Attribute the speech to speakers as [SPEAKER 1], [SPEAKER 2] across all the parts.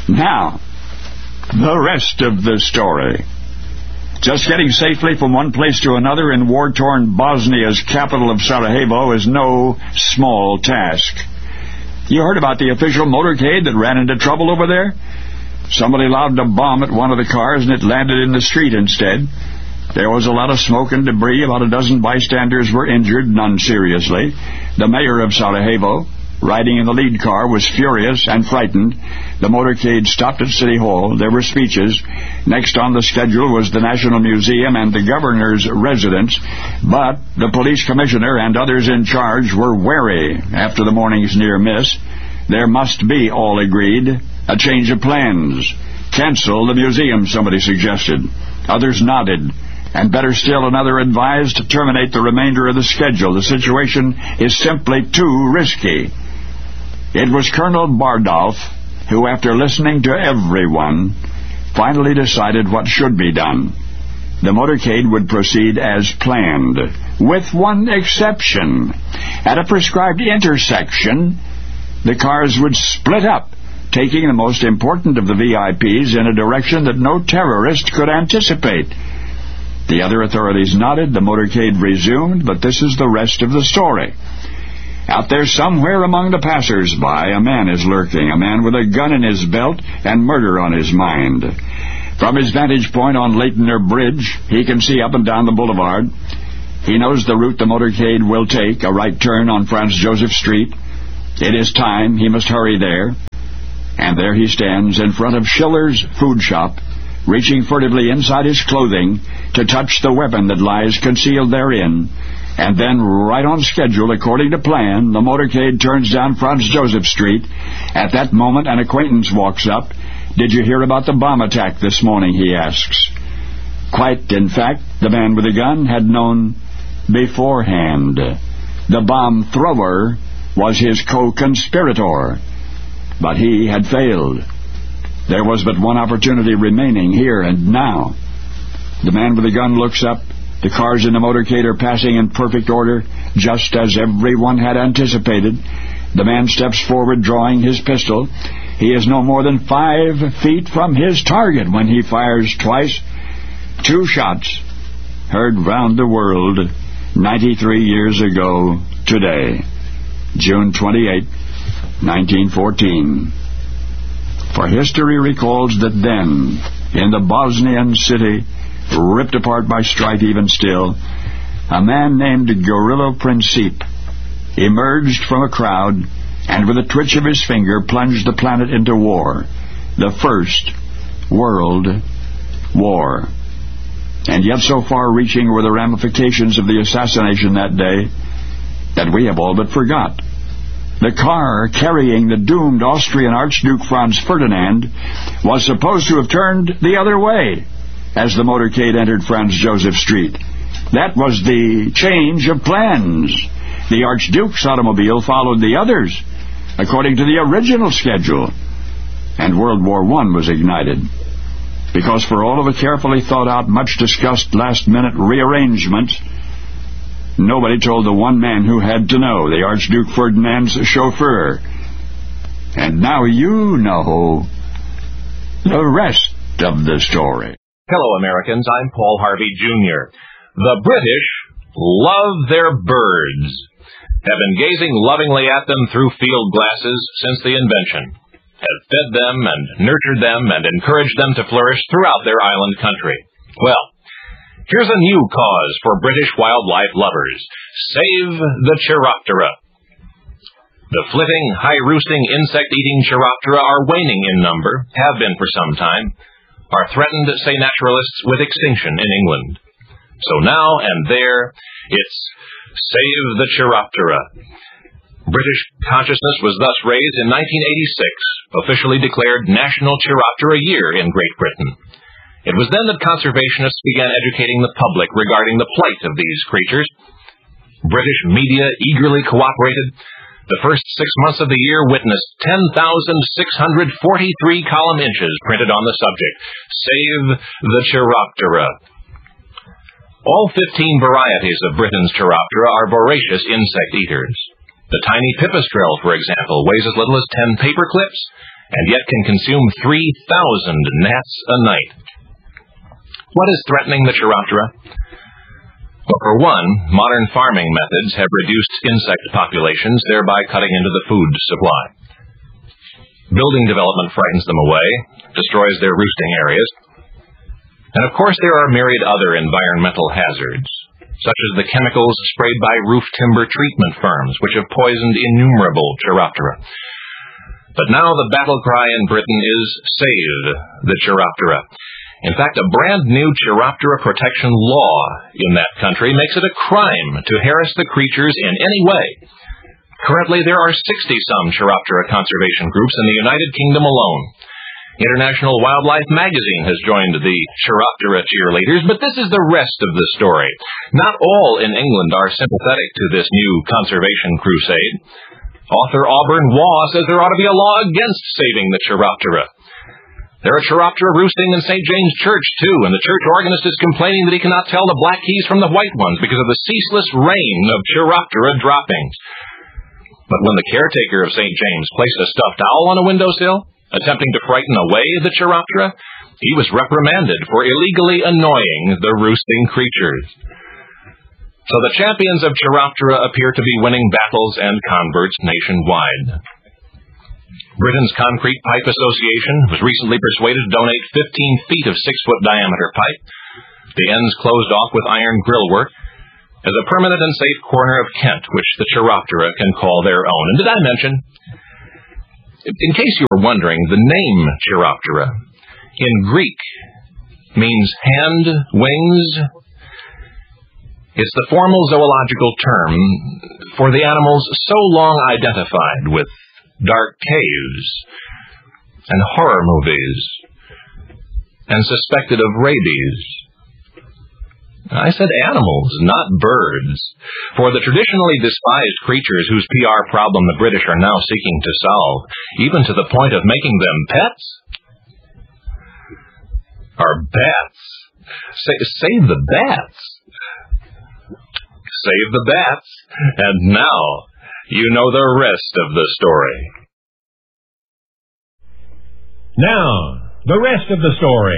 [SPEAKER 1] Now, the rest of the story. Just getting safely from one place to another in war-torn Bosnia's capital of Sarajevo is no small task. You heard about the official motorcade that ran into trouble over there? Somebody lobbed a bomb at one of the cars and it landed in the street instead. There was a lot of smoke and debris. About a dozen bystanders were injured, none seriously. The mayor of Sarajevo, riding in the lead car, was furious and frightened. The motorcade stopped at City Hall. There were speeches. Next on the schedule was the National Museum and the governor's residence. But the police commissioner and others in charge were wary after the morning's near miss. There must be, all agreed, a change of plans. Cancel the museum, somebody suggested. Others nodded. And better still, another advised to terminate the remainder of the schedule. The situation is simply too risky. It was Colonel Bardolph who, after listening to everyone, finally decided what should be done. The motorcade would proceed as planned, with one exception. At a prescribed intersection, the cars would split up, taking the most important of the VIPs in a direction that no terrorist could anticipate. The other authorities nodded. The motorcade resumed, but this is the rest of the story. Out there somewhere among the passers-by, a man is lurking, a man with a gun in his belt and murder on his mind. From his vantage point on Leitner Bridge, he can see up and down the boulevard. He knows the route the motorcade will take, a right turn on Franz Joseph Street. It is time. He must hurry there. And there he stands in front of Schiller's food shop, reaching furtively inside his clothing to touch the weapon that lies concealed therein. And then, right on schedule, according to plan, the motorcade turns down Franz Joseph Street. At that moment, an acquaintance walks up. "Did you hear about the bomb attack this morning?" he asks. Quite, in fact, the man with the gun had known beforehand. The bomb thrower was his co-conspirator. But he had failed. There was but one opportunity remaining, here and now. The man with the gun looks up. The cars in the motorcade are passing in perfect order, just as everyone had anticipated. The man steps forward, drawing his pistol. He is no more than 5 feet from his target when he fires twice. 2 shots, heard round the world 93 years ago today, June 28, 1914. For history recalls that then, in the Bosnian city, ripped apart by strife even still, a man named Gavrilo Princip emerged from a crowd and with a twitch of his finger plunged the planet into war, the First World War. And yet so far-reaching were the ramifications of the assassination that day that we have all but forgot. The car carrying the doomed Austrian Archduke Franz Ferdinand was supposed to have turned the other way as the motorcade entered Franz Joseph Street. That was the change of plans. The Archduke's automobile followed the others, according to the original schedule, and World War I was ignited. Because for all of the carefully thought-out, much-discussed last-minute rearrangements, nobody told the one man who had to know, the Archduke Ferdinand's chauffeur. And now you know the rest of the story.
[SPEAKER 2] Hello, Americans. I'm Paul Harvey, Jr. The British love their birds, have been gazing lovingly at them through field glasses since the invention, have fed them and nurtured them and encouraged them to flourish throughout their island country. Well, here's a new cause for British wildlife lovers. Save the Chiroptera. The flitting, high-roosting, insect-eating Chiroptera are waning in number, have been for some time, are threatened, say naturalists, with extinction in England. So now and there, it's Save the Chiroptera. British consciousness was thus raised in 1986, officially declared National Chiroptera Year in Great Britain. It was then that conservationists began educating the public regarding the plight of these creatures. British media eagerly cooperated. The first 6 months of the year witnessed 10,643 column inches printed on the subject, Save the Chiroptera. All 15 varieties of Britain's Chiroptera are voracious insect eaters. The tiny pipistrelle, for example, weighs as little as 10 paper clips, and yet can consume 3,000 gnats a night. What is threatening the Chiroptera? Well, for one, modern farming methods have reduced insect populations, thereby cutting into the food supply. Building development frightens them away, destroys their roosting areas. And of course there are myriad other environmental hazards, such as the chemicals sprayed by roof timber treatment firms, which have poisoned innumerable Chiroptera. But now the battle cry in Britain is Save the Chiroptera. In fact, a brand new Chiroptera protection law in that country makes it a crime to harass the creatures in any way. Currently, there are 60-some Chiroptera conservation groups in the United Kingdom alone. International Wildlife Magazine has joined the Chiroptera cheerleaders, but this is the rest of the story. Not all in England are sympathetic to this new conservation crusade. Author Auburn Waugh says there ought to be a law against saving the Chiroptera. There are Chiroptera roosting in St. James Church, too, and the church organist is complaining that he cannot tell the black keys from the white ones because of the ceaseless rain of Chiroptera droppings. But when the caretaker of St. James placed a stuffed owl on a windowsill, attempting to frighten away the Chiroptera, he was reprimanded for illegally annoying the roosting creatures. So the champions of Chiroptera appear to be winning battles and converts nationwide. Britain's Concrete Pipe Association was recently persuaded to donate 15 feet of 6-foot diameter pipe, the ends closed off with iron grillwork, as a permanent and safe corner of Kent, which the Chiroptera can call their own. And did I mention, in case you were wondering, the name Chiroptera in Greek means hand, wings. It's the formal zoological term for the animals so long identified with dark caves and horror movies and suspected of rabies. I said animals, not birds. For the traditionally despised creatures whose PR problem the British are now seeking to solve, even to the point of making them pets, are bats. Save the bats. Save the bats. And now you know the rest of the story.
[SPEAKER 3] Now, the rest of the story.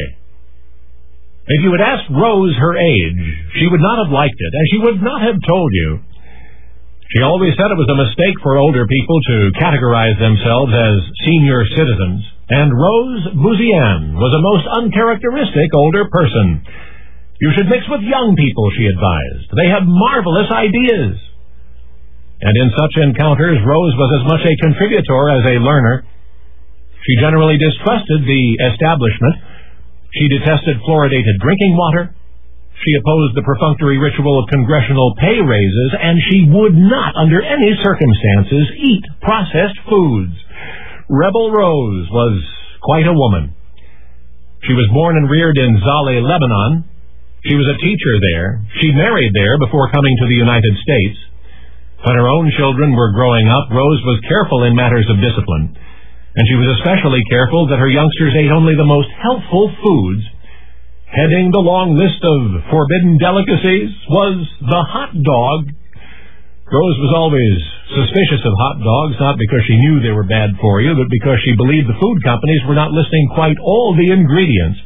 [SPEAKER 3] If you had asked Rose her age, she would not have liked it, and she would not have told you. She always said it was a mistake for older people to categorize themselves as senior citizens, and Rose Bouziane was a most uncharacteristic older person. You should mix with young people, she advised. They have marvelous ideas. And in such encounters, Rose was as much a contributor as a learner. She generally distrusted the establishment. She detested fluoridated drinking water. She opposed the perfunctory ritual of congressional pay raises, and she would not, under any circumstances, eat processed foods. Rebel Rose was quite a woman. She was born and reared in Zaleh, Lebanon. She was a teacher there. She married there before coming to the United States. When her own children were growing up, Rose was careful in matters of discipline, and she was especially careful that her youngsters ate only the most healthful foods. Heading the long list of forbidden delicacies was the hot dog. Rose was always suspicious of hot dogs, not because she knew they were bad for you, but because she believed the food companies were not listing quite all the ingredients.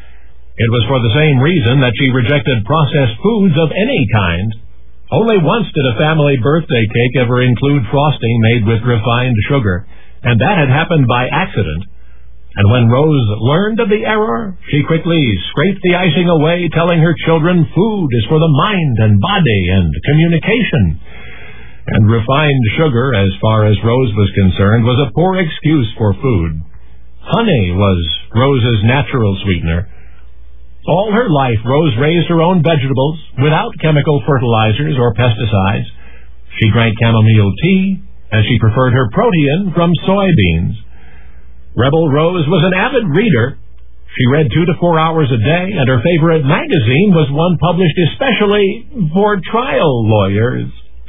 [SPEAKER 3] It was for the same reason that she rejected processed foods of any kind. Only once did a family birthday cake ever include frosting made with refined sugar, and that had happened by accident. And when Rose learned of the error, she quickly scraped the icing away, telling her children food is for the mind and body and communication. And refined sugar, as far as Rose was concerned, was a poor excuse for food. Honey was Rose's natural sweetener. All her life, Rose raised her own vegetables without chemical fertilizers or pesticides. She drank chamomile tea, and she preferred her protein from soybeans. Rebel Rose was an avid reader. She read 2 to 4 hours a day, and her favorite magazine was one published especially for trial lawyers.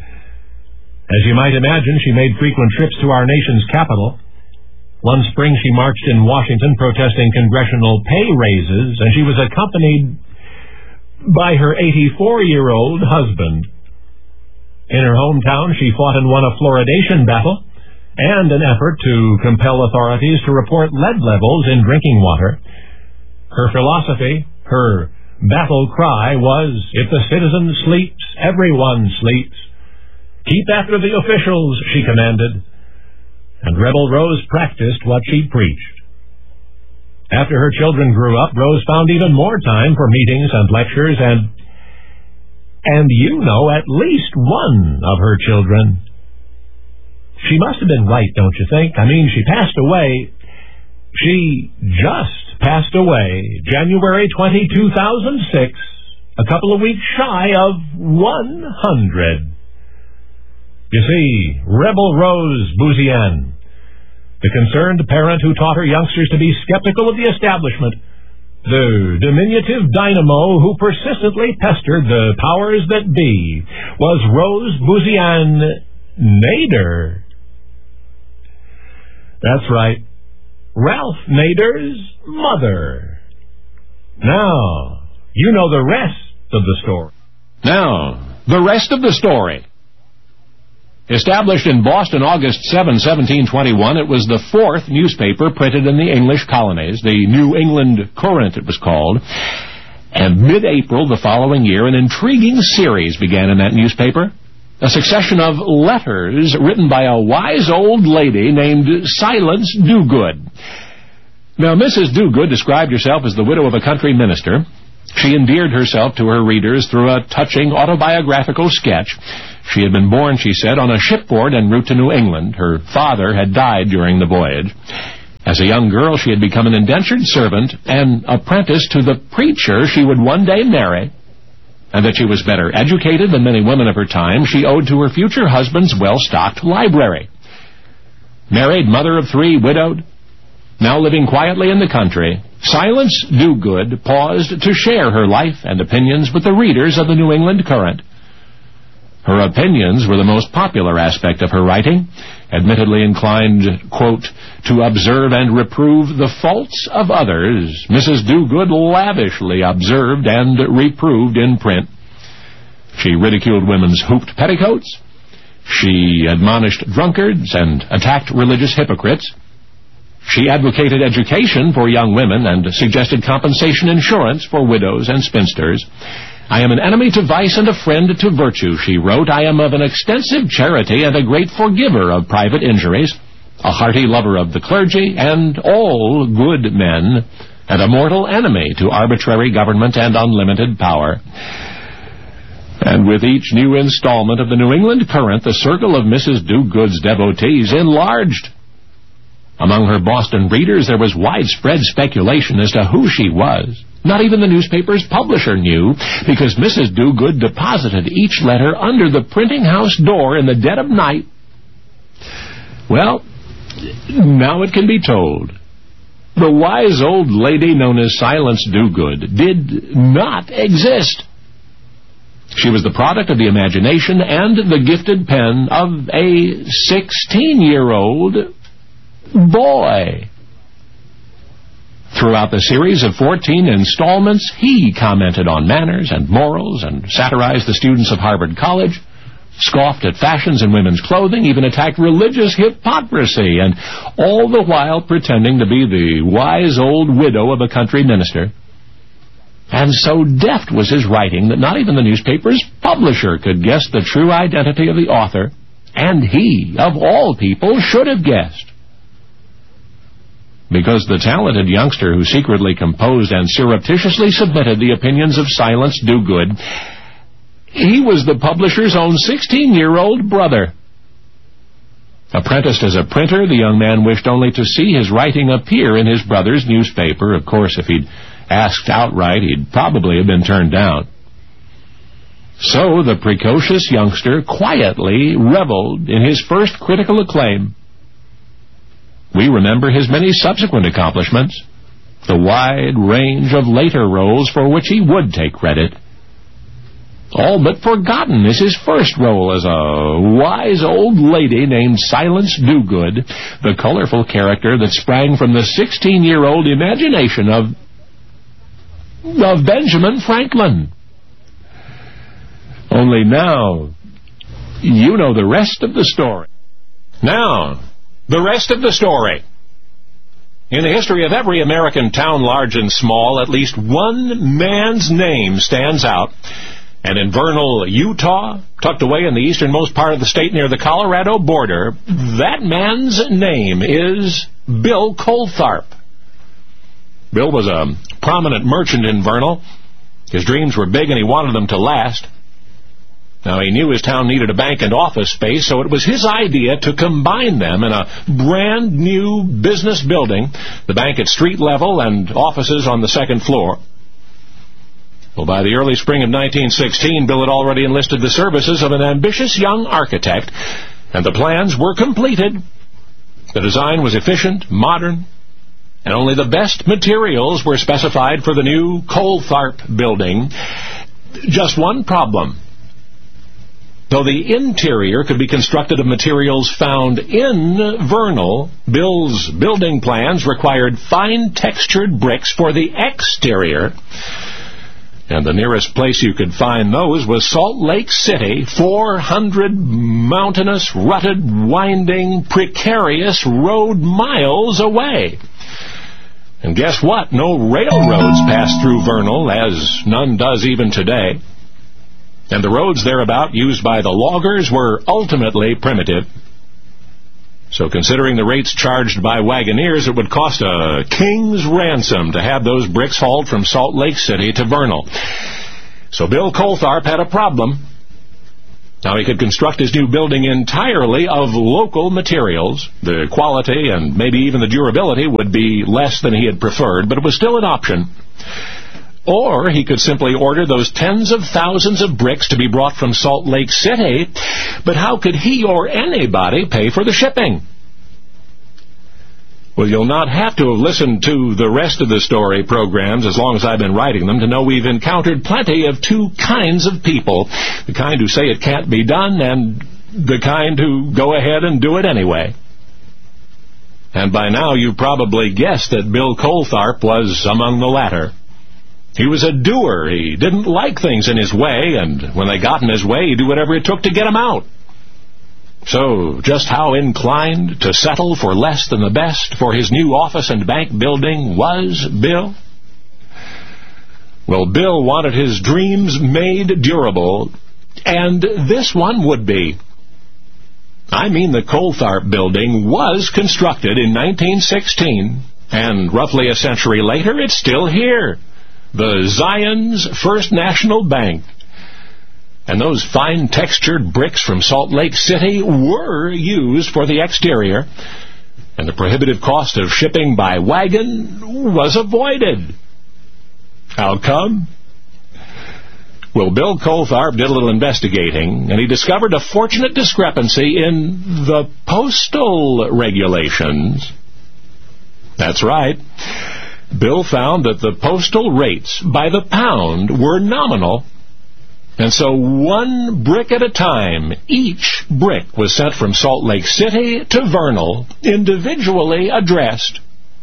[SPEAKER 3] As you might imagine, she made frequent trips to our nation's capital. One spring she marched in Washington protesting congressional pay raises, and she was accompanied by her 84-year-old husband. In her hometown, she fought and won a fluoridation battle, and an effort to compel authorities to report lead levels in drinking water. Her philosophy, her battle cry was, "If the citizen sleeps, everyone sleeps. Keep after the officials," she commanded. And Rebel Rose practiced what she preached. After her children grew up, Rose found even more time for meetings and lectures, and at least one of her children. She must have been right, don't you think? I mean, she passed away. She just passed away January 20, 2006, a couple of weeks shy of 100. You see, Rebel Rose Bouziane, the concerned parent who taught her youngsters to be skeptical of the establishment, the diminutive dynamo who persistently pestered the powers that be, was Rose Bouziane Nader. That's right, Ralph Nader's mother. Now, you know the rest of the story.
[SPEAKER 4] Now, the rest of the story. Established in Boston August 7, 1721, it was the fourth newspaper printed in the English colonies, the New England Courant it was called. And mid-April the following year, an intriguing series began in that newspaper. A succession of letters written by a wise old lady named Silence Dogood. Now, Mrs. Dogood described herself as the widow of a country minister. She endeared herself to her readers through a touching autobiographical sketch. She had been born, she said, on a shipboard en route to New England. Her father had died during the voyage. As a young girl, she had become an indentured servant and apprentice to the preacher she would one day marry. And that she was better educated than many women of her time, she owed to her future husband's well-stocked library. Married, mother of 3, widowed, now living quietly in the country, Silence Dogood paused to share her life and opinions with the readers of the New England Courant. Her opinions were the most popular aspect of her writing, admittedly inclined, quote, to observe and reprove the faults of others. Mrs. Dogood lavishly observed and reproved in print. She ridiculed women's hooped petticoats. She admonished drunkards and attacked religious hypocrites. She advocated education for young women and suggested compensation insurance for widows and spinsters. "I am an enemy to vice and a friend to virtue," she wrote. "I am of an extensive charity and a great forgiver of private injuries, a hearty lover of the clergy and all good men, and a mortal enemy to arbitrary government and unlimited power." And with each new installment of the New England Courant, the circle of Mrs. Dogood's devotees enlarged. Among her Boston readers, there was widespread speculation as to who she was. Not even the newspaper's publisher knew, because Mrs. Dogood deposited each letter under the printing house door in the dead of night. Well, now it can be told. The wise old lady known as Silence Dogood did not exist. She was the product of the imagination and the gifted pen of a 16-year-old boy. Throughout the series of 14 installments, he commented on manners and morals and satirized the students of Harvard College, scoffed at fashions in women's clothing, even attacked religious hypocrisy, and all the while pretending to be the wise old widow of a country minister. And so deft was his writing that not even the newspaper's publisher could guess the true identity of the author, and he, of all people, should have guessed. Because the talented youngster who secretly composed and surreptitiously submitted the opinions of Silence Dogood, he was the publisher's own 16-year-old brother. Apprenticed as a printer, the young man wished only to see his writing appear in his brother's newspaper. Of course, if he'd asked outright, he'd probably have been turned down. So the precocious youngster quietly reveled in his first critical acclaim. We remember his many subsequent accomplishments, the wide range of later roles for which he would take credit. All but forgotten is his first role as a wise old lady named Silence Dogood, the colorful character that sprang from the 16-year-old imagination of Benjamin Franklin. Only now, you know the rest of the story. Now, the rest of the story. In the history of every American town, large and small, at least one man's name stands out. And in Vernal, Utah, tucked away in the easternmost part of the state near the Colorado border, that man's name is Bill Coltharp. Bill was a prominent merchant in Vernal. His dreams were big and he wanted them to last. Now, he knew his town needed a bank and office space, so it was his idea to combine them in a brand new business building, the bank at street level and offices on the second floor. Well, by the early spring of 1916, Bill had already enlisted the services of an ambitious young architect, and the plans were completed. The design was efficient, modern, and only the best materials were specified for the new Coltharp building. Just one problem. Though the interior could be constructed of materials found in Vernal, Bill's building plans required fine-textured bricks for the exterior. And the nearest place you could find those was Salt Lake City, 400 mountainous, rutted, winding, precarious road miles away. And guess what? No railroads pass through Vernal, as none does even today. And the roads thereabout used by the loggers were ultimately primitive. So considering the rates charged by wagoneers, it would cost a king's ransom to have those bricks hauled from Salt Lake City to Vernal. So Bill Coltharp had a problem. Now, he could construct his new building entirely of local materials. The quality and maybe even the durability would be less than he had preferred, but it was still an option. Or he could simply order those tens of thousands of bricks to be brought from Salt Lake City, but how could he or anybody pay for the shipping? Well, you'll not have to have listened to the rest of the story programs as long as I've been writing them to know we've encountered plenty of two kinds of people, the kind who say it can't be done and the kind who go ahead and do it anyway. And by now you've probably guessed that Bill Coltharp was among the latter. He was a doer. He didn't like things in his way, and when they got in his way, he'd do whatever it took to get them out. So, just how inclined to settle for less than the best for his new office and bank building was Bill? Well, Bill wanted his dreams made durable, and this one would be. I mean, the Coltharp building was constructed in 1916, and roughly a century later, it's still here. The Zion's First National Bank. And those fine-textured bricks from Salt Lake City were used for the exterior, and the prohibitive cost of shipping by wagon was avoided. How come? Well, Bill Coltharp did a little investigating, and he discovered a fortunate discrepancy in the postal regulations. That's right. Bill found that the postal rates by the pound were nominal, and so one brick at a time, each brick was sent from Salt Lake City to Vernal, individually addressed.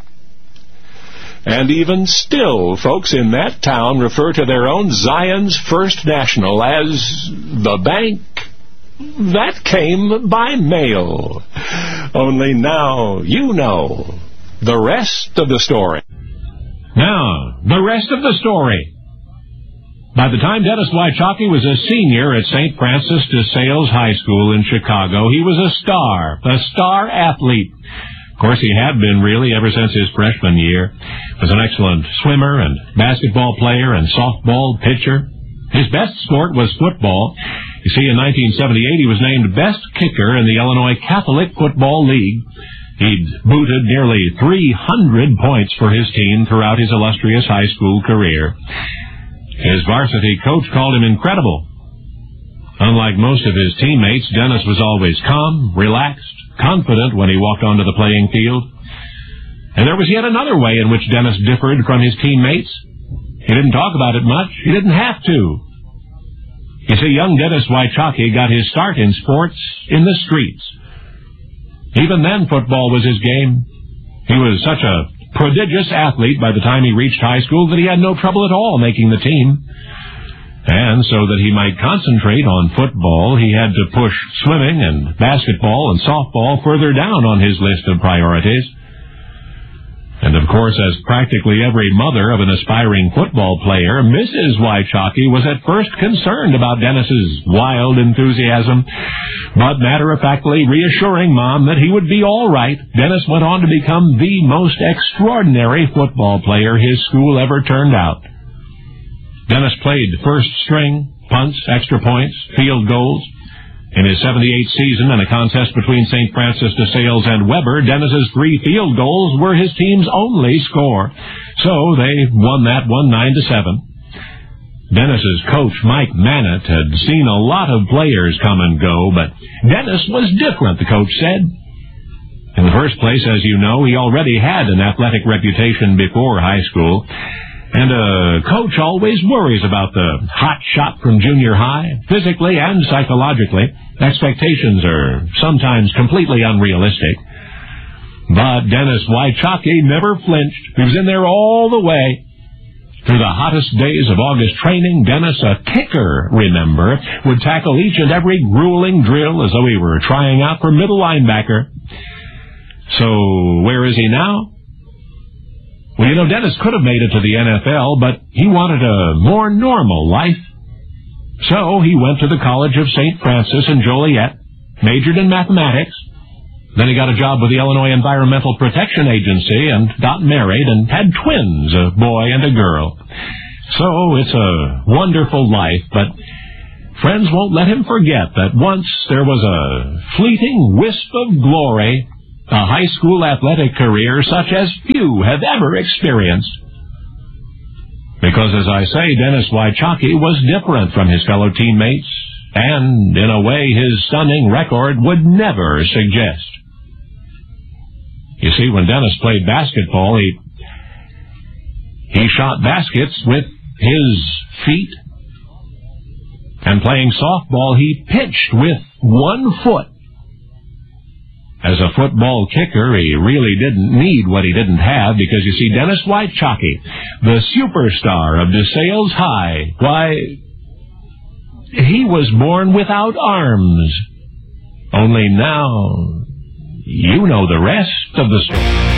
[SPEAKER 4] And even still, folks in that town refer to their own Zion's First National as the bank that came by mail. Only now you know the rest of the story.
[SPEAKER 3] Now, the rest of the story. By the time Dennis Wyczocki was a senior at St. Francis de Sales High School in Chicago, he was a star athlete. Of course, he had been really ever since his freshman year. He was an excellent swimmer and basketball player and softball pitcher. His best sport was football. You see, in 1978, he was named best kicker in the Illinois Catholic Football League. He'd booted nearly 300 points for his team throughout his illustrious high school career. His varsity coach called him incredible. Unlike most of his teammates, Dennis was always calm, relaxed, confident when he walked onto the playing field. And there was yet another way in which Dennis differed from his teammates. He didn't talk about it much. He didn't have to. You see, young Dennis Wyczocki got his start in sports in the streets. Even then, football was his game. He was such a prodigious athlete by the time he reached high school that he had no trouble at all making the team. And so that he might concentrate on football, he had to push swimming and basketball and softball further down on his list of priorities. And of course, as practically every mother of an aspiring football player, Mrs. Wyczocki was at first concerned about Dennis's wild enthusiasm, but matter-of-factly reassuring Mom that he would be all right, Dennis went on to become the most extraordinary football player his school ever turned out. Dennis played first string, punts, extra points, field goals. In his 78th season, in a contest between St. Francis de Sales and Weber, Dennis's 3 field goals were his team's only score. So they won that one 9-7. Dennis's coach, Mike Mannett, had seen a lot of players come and go, but Dennis was different, the coach said. In the first place, as you know, he already had an athletic reputation before high school. And a coach always worries about the hot shot from junior high, physically and psychologically. Expectations are sometimes completely unrealistic. But Dennis Wyczocki never flinched. He was in there all the way. Through the hottest days of August training, Dennis, a kicker, remember, would tackle each and every grueling drill as though he were trying out for middle linebacker. So, where is he now? Well, you know, Dennis could have made it to the NFL, but he wanted a more normal life. So he went to the College of St. Francis in Joliet, majored in mathematics. Then he got a job with the Illinois Environmental Protection Agency and got married and had twins, a boy and a girl. So it's a wonderful life, but friends won't let him forget that once there was a fleeting wisp of glory, a high school athletic career such as few have ever experienced. Because, as I say, Dennis Wyczocki was different from his fellow teammates, and, in a way, his stunning record would never suggest. You see, when Dennis played basketball, he shot baskets with his feet. And playing softball, he pitched with 1 foot. As a football kicker, he really didn't need what he didn't have, because, you see, Dennis Wyczocki, the superstar of DeSales High, why, he was born without arms. Only now, you know the rest of the story.